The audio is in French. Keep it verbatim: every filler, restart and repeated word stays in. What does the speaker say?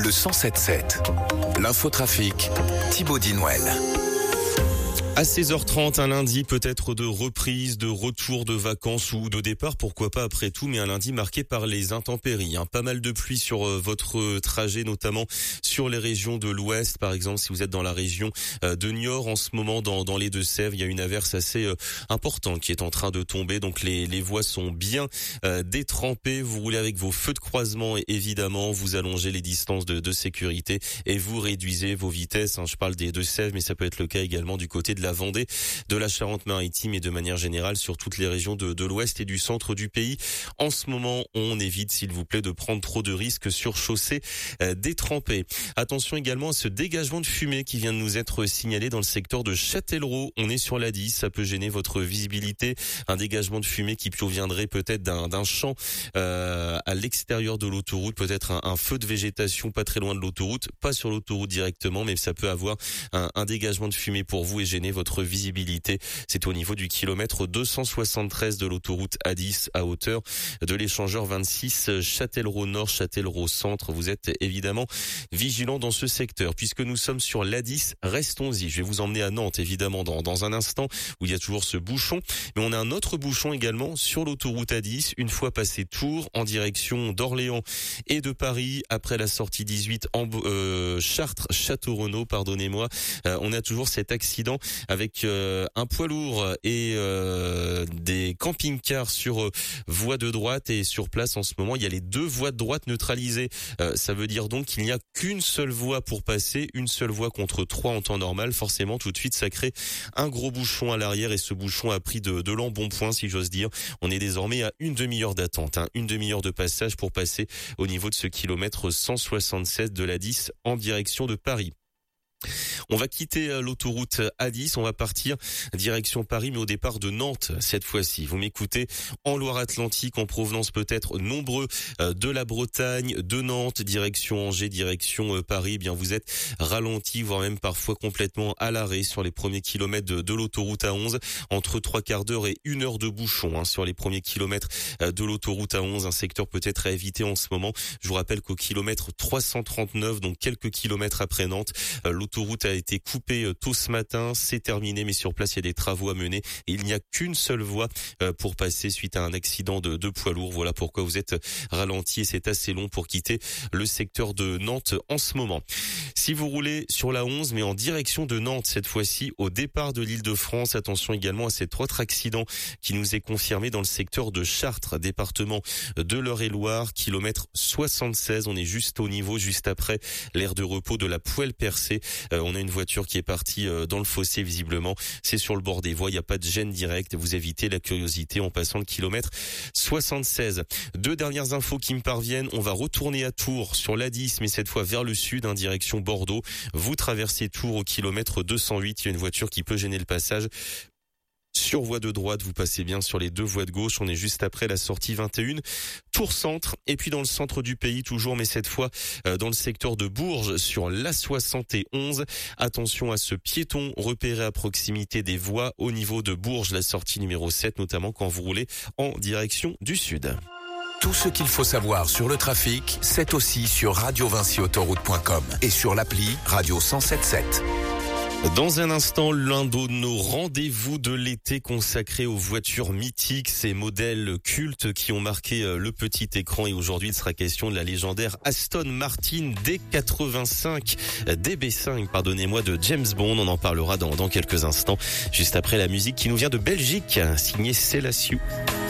le cent sept sept. L'infotrafic, Thibaut Dinouel. À seize heures trente, un lundi peut-être de reprise, de retour de vacances ou de départ, pourquoi pas après tout, mais un lundi marqué par les intempéries. Hein. Pas mal de pluie sur euh, votre trajet, notamment sur les régions de l'Ouest. Par exemple, si vous êtes dans la région euh, de Niort en ce moment, dans, dans les Deux-Sèvres, il y a une averse assez euh, importante qui est en train de tomber. Donc les, les voies sont bien euh, détrempées. Vous roulez avec vos feux de croisement et évidemment, vous allongez les distances de, de sécurité et vous réduisez vos vitesses. Hein. Je parle des Deux-Sèvres, mais ça peut être le cas également du côté de la Vendée, de la Charente-Maritime et de manière générale sur toutes les régions de, de l'Ouest et du centre du pays. En ce moment, on évite, s'il vous plaît, de prendre trop de risques sur chaussée euh, détrempée. Attention également à ce dégagement de fumée qui vient de nous être signalé dans le secteur de Châtellerault. On est sur l'A dix, ça peut gêner votre visibilité. Un dégagement de fumée qui proviendrait peut-être d'un, d'un champ euh, à l'extérieur de l'autoroute, peut-être un, un feu de végétation pas très loin de l'autoroute, pas sur l'autoroute directement, mais ça peut avoir un, un dégagement de fumée pour vous et gêner votre visibilité. C'est au niveau du kilomètre deux cent soixante-treize de l'autoroute A dix à hauteur de l'échangeur vingt-six Châtellerault Nord, Châtellerault Centre. Vous êtes évidemment vigilant dans ce secteur. Puisque nous sommes sur l'A dix, restons-y. Je vais vous emmener à Nantes évidemment dans, dans un instant où il y a toujours ce bouchon. Mais on a un autre bouchon également sur l'autoroute A dix une fois passé Tours en direction d'Orléans et de Paris après la sortie dix-huit en euh, Chartres, Château-Renaud, pardonnez-moi. Euh, on a toujours cet accident avec euh, un poids lourd et euh, des camping-cars sur euh, voie de droite et sur place en ce moment il y a les deux voies de droite neutralisées. Euh, ça veut dire donc qu'il n'y a qu'une seule voie pour passer, une seule voie contre trois en temps normal. Forcément tout de suite ça crée un gros bouchon à l'arrière et ce bouchon a pris de, de l'embonpoint si j'ose dire. On est désormais à une demi-heure d'attente, hein, une demi-heure de passage pour passer au niveau de ce kilomètre cent soixante-seize de l'A dix en direction de Paris. On va quitter l'autoroute A dix, on va partir direction Paris, mais au départ de Nantes cette fois-ci. Vous m'écoutez en Loire-Atlantique, en provenance peut-être nombreux de la Bretagne, de Nantes, direction Angers, direction Paris. Eh bien, vous êtes ralenti, voire même parfois complètement à l'arrêt sur les premiers kilomètres de, de l'autoroute A onze, entre trois quarts d'heure et une heure de bouchon hein, sur les premiers kilomètres de l'autoroute A onze. Un secteur peut-être à éviter en ce moment. Je vous rappelle qu'au kilomètre trois cent trente-neuf, donc quelques kilomètres après Nantes, l'autoroute L'autoroute a été coupée tôt ce matin, c'est terminé, mais sur place il y a des travaux à mener et il n'y a qu'une seule voie pour passer suite à un accident de, de poids lourd. Voilà pourquoi vous êtes ralenti et c'est assez long pour quitter le secteur de Nantes en ce moment. Si vous roulez sur la onze, mais en direction de Nantes cette fois-ci, au départ de l'Île-de-France, attention également à cet autre accident qui nous est confirmé dans le secteur de Chartres, département de l'Eure-et-Loire, kilomètre soixante-seize. On est juste au niveau, juste après l'aire de repos de la Poêle Percée. Euh, on a une voiture qui est partie euh, dans le fossé visiblement. C'est sur le bord des voies, il n'y a pas de gêne directe. Vous évitez la curiosité en passant le kilomètre soixante-seize. Deux dernières infos qui me parviennent. On va retourner à Tours sur l'A dix, mais cette fois vers le sud, en direction Bordeaux. Vous traversez Tours au kilomètre deux cent huit. Il y a une voiture qui peut gêner le passage. Sur voie de droite, vous passez bien sur les deux voies de gauche. On est juste après la sortie vingt et un, Tours Centre. Et puis dans le centre du pays toujours, mais cette fois euh, dans le secteur de Bourges, sur l'A soixante et onze. Attention à ce piéton repéré à proximité des voies au niveau de Bourges, la sortie numéro sept, notamment quand vous roulez en direction du sud. Tout ce qu'il faut savoir sur le trafic, c'est aussi sur radio vinci autoroute point com et sur l'appli Radio cent sept sept. Dans un instant, l'un de nos rendez-vous de l'été consacré aux voitures mythiques, ces modèles cultes qui ont marqué le petit écran. Et aujourd'hui, il sera question de la légendaire Aston Martin D quatre-vingt-cinq, D B cinq, pardonnez-moi, de James Bond. On en parlera dans, dans quelques instants, juste après la musique qui nous vient de Belgique, signée Selassiou.